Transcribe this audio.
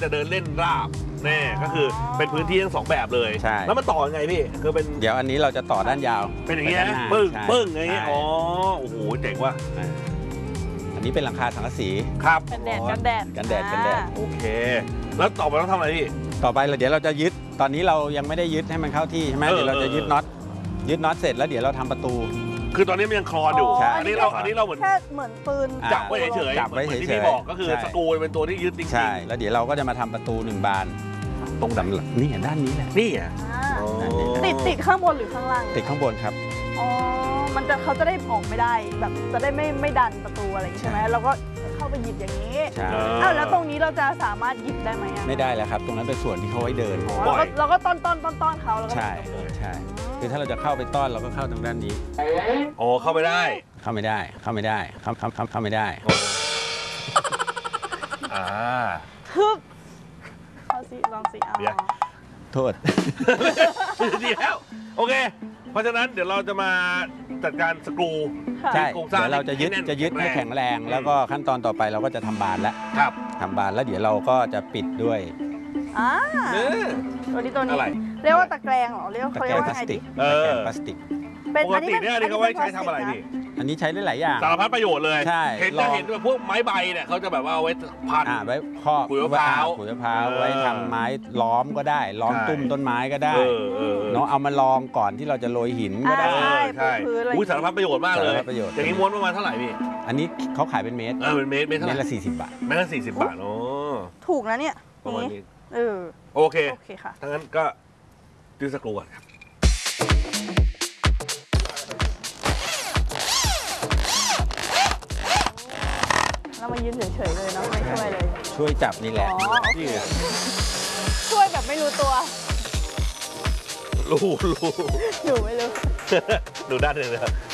จะเดินเล่นราบแน่ก็คือเป็นพื้นที่ทั้ง2แบบเลยใช่แล้วมันต่อยังไงพี่คือเป็นเดี๋ยวอันนี้เราจะต่อด้านยาวเป็นอย่างเงี้ยไปด้านหน้าปึ้งใช่ปึ้งอย่างเงี้ยใช่อ๋อโอ้โหเจ๋งว่ะอันนี้เป็นหลังคาสังกะสีครับกันแดดกันแดดกันแดดกันแดดโอเค แล้วต่อไปต้องทำอะไรพี่ต่อไปเดี๋ยวเราจะยึดตอนนี้เรายังไม่ได้ยึดให้มันเข้าที่ใช่ไหมเดี๋ยวเราจะยึดน็อตเสร็จแล้วเดี๋ยวเราทำประตูคือตอนนี้มันยังคลอนอยู่ใช่อันนี้เราเหมือนแค่เหมือนปืนจับไว้เฉยๆจับไว้เฉยๆหมือนที่พี่บอกก็คือใช่สกรูเป็นตัวที่ยึดจริงๆใช่แล้วเดี๋ยวเราก็จะมาทำประตู1 บานตรงไหนนี่ด้านนี้แหละนี่อ่ะอ่าอ๋อติดข้างบนหรือข้างล่างติดข้างบนครับอ๋อเขาจะได้ออกไม่ได้แบบจะได้ไม่ดันประตูอะไรอย่างงี้ใช่ไหมเราก็เข้าไปหยิบอย่างนี้ใช่อ้าวแล้วตรงนี้เราจะสามารถหยิบได้ไหมอะไม่ได้แล้วครับ ตรงนั้นเป็นส่วนที่เขาไว้เดินอ๋อเราก็ต้อนเขาแล้วก็ใช่ใช่คือถ้าเราจะเข้าไปต้อนเราก็เข้าทางด้านนี้อ๋อเข้าไปได้เข้าไม่ได้เข้าไม่ได้เข้าไม่ได้อ่าฮึบเอาสิลองสิเอาเดี๋ยวโทษดีแล้วโอเค เพราะฉะนั้นเดี๋ยวเราจะมาจัดการสกรูค่ะใช่โครงสร้างเดี๋ยวเราจะยึดให้แน่นให้แข็งแรง แล้วก็ขั้นตอนต่อไปเราก็จะทำบานแล้วครับทำบานแล้วเดี๋ยวเราก็จะปิดด้วยอ่าเออตัวนี้อะไรเรียกว่าตะแกรงเหรอเรียกตะเขาแกเรีรยกงว่าพลาไงสติดีกเออตะแกรงพลาสติกเป็นปกติเนี่ยเขาไว้ใช้ทำอะไรพี่อันนี้ใช้ได้หลายอย่างสารพัดประโยชน์เลยใช่เห็นลจะองเห็นแบบพวกไม้ใบเนี่ยเขาจะแบบว่าเอาไว้พันไว้ครอบขุยมะพร้าวขุยมะพร้าวเออไว้ทำไม้ล้อมก็ได้ ล้อมใช่ตุ้มต้นไม้ก็ได้เออเนาะเอามาลองก่อนที่เราจะโรยหินก็ได้ใช่ใช่พื้นๆอะไรอุ้ยสารพัดประโยชน์มากเลยสารพัดประโยชน์อย่างนี้ม้วนประมาณเท่าไหร่พี่อันนี้เขาขายเป็นเมตรเป็นเมตรเท่าเมไหตรร่ละ40 บาทเมตรละ40 บาทโอ้ถูกนะเนี่ยประมาณนี้เออโอเคโอเคค่ะถ้างั้นก็ดื้อสกรูก่อนครับเรามายืนเฉยๆเลยเนาะไม่ช่วยเลยช่วยจับนี่แหอ๋ละอโอเคนี่ไงช่วยแบบไม่รู้ตัวรู้อยู่ไม่รู้ดูด้านหนึ่งเลยครับ